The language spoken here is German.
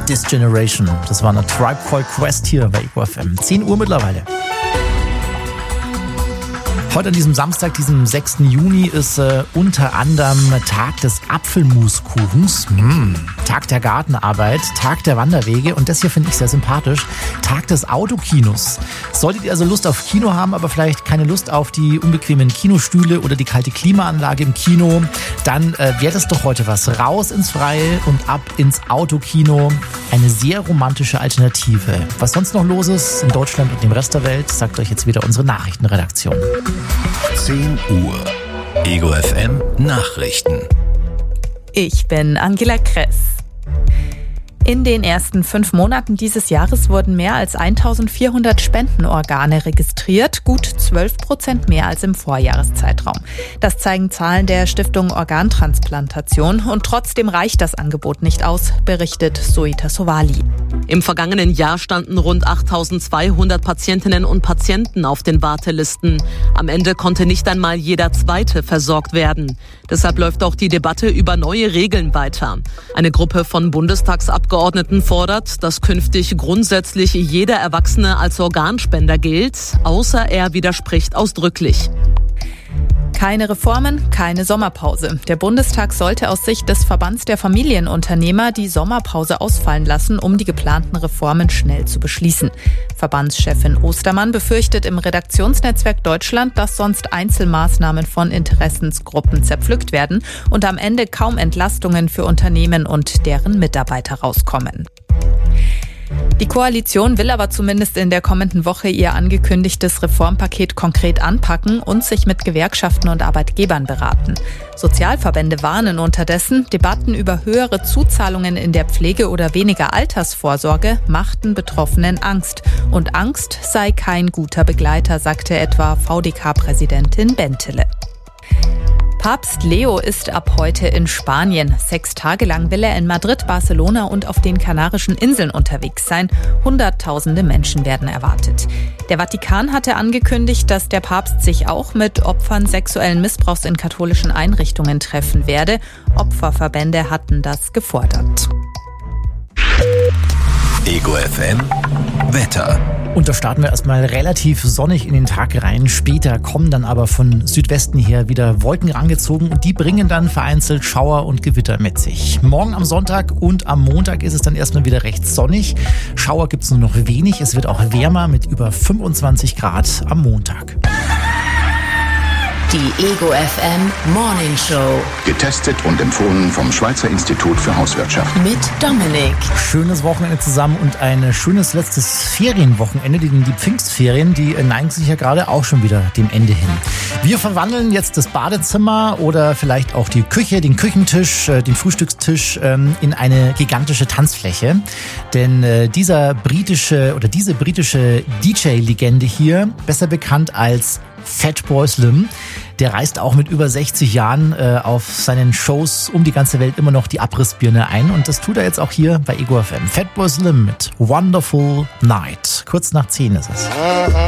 This Generation. Das war eine Tribe Called Quest hier bei Ego FM. 10 Uhr mittlerweile. Heute an diesem Samstag, diesem 6. Juni, ist unter anderem Tag des Apfelmuskuchens, Tag der Gartenarbeit, Tag der Wanderwege und das hier finde ich sehr sympathisch, Tag des Autokinos. Solltet ihr also Lust auf Kino haben, aber vielleicht keine Lust auf die unbequemen Kinostühle oder die kalte Klimaanlage im Kino, dann wäre das doch heute was. Raus ins Freie und ab ins Autokino. Eine sehr romantische Alternative. Was sonst noch los ist in Deutschland und dem Rest der Welt, sagt euch jetzt wieder unsere Nachrichtenredaktion. 10 Uhr. Ego FM Nachrichten. Ich bin Angela Kress. In den ersten 5 Monaten dieses Jahres wurden mehr als 1400 Spendenorgane registriert, gut 12% mehr als im Vorjahreszeitraum. Das zeigen Zahlen der Stiftung Organtransplantation und trotzdem reicht das Angebot nicht aus, berichtet Soita Sowali. Im vergangenen Jahr standen rund 8200 Patientinnen und Patienten auf den Wartelisten. Am Ende konnte nicht einmal jeder Zweite versorgt werden. Deshalb läuft auch die Debatte über neue Regeln weiter. Eine Gruppe von Bundestagsabgeordneten fordert, dass künftig grundsätzlich jeder Erwachsene als Organspender gilt, außer er widerspricht ausdrücklich. Keine Reformen, keine Sommerpause. Der Bundestag sollte aus Sicht des Verbands der Familienunternehmer die Sommerpause ausfallen lassen, um die geplanten Reformen schnell zu beschließen. Verbandschefin Ostermann befürchtet im Redaktionsnetzwerk Deutschland, dass sonst Einzelmaßnahmen von Interessensgruppen zerpflückt werden und am Ende kaum Entlastungen für Unternehmen und deren Mitarbeiter rauskommen. Die Koalition will aber zumindest in der kommenden Woche ihr angekündigtes Reformpaket konkret anpacken und sich mit Gewerkschaften und Arbeitgebern beraten. Sozialverbände warnen unterdessen, Debatten über höhere Zuzahlungen in der Pflege oder weniger Altersvorsorge machten Betroffenen Angst. Und Angst sei kein guter Begleiter, sagte etwa VDK-Präsidentin Bentele. Papst Leo ist ab heute in Spanien. 6 Tage lang will er in Madrid, Barcelona und auf den Kanarischen Inseln unterwegs sein. Hunderttausende Menschen werden erwartet. Der Vatikan hatte angekündigt, dass der Papst sich auch mit Opfern sexuellen Missbrauchs in katholischen Einrichtungen treffen werde. Opferverbände hatten das gefordert. Ego FM Wetter. Und da starten wir erstmal relativ sonnig in den Tag rein. Später kommen dann aber von Südwesten her wieder Wolken rangezogen und die bringen dann vereinzelt Schauer und Gewitter mit sich. Morgen am Sonntag und am Montag ist es dann erstmal wieder recht sonnig. Schauer gibt es nur noch wenig. Es wird auch wärmer mit über 25 Grad am Montag. Die Ego FM Morning Show. Getestet und empfohlen vom Schweizer Institut für Hauswirtschaft. Mit Dominik. Schönes Wochenende zusammen und ein schönes letztes Ferienwochenende. Die Pfingstferien, die neigen sich ja gerade auch schon wieder dem Ende hin. Wir verwandeln jetzt das Badezimmer oder vielleicht auch die Küche, den Küchentisch, den Frühstückstisch in eine gigantische Tanzfläche. Denn diese britische DJ-Legende hier, besser bekannt als Fatboy Slim, der reißt auch mit über 60 Jahren auf seinen Shows um die ganze Welt immer noch die Abrissbirne ein. Und das tut er jetzt auch hier bei Ego FM. Fatboy Slim mit Wonderful Night. Kurz nach 10 ist es.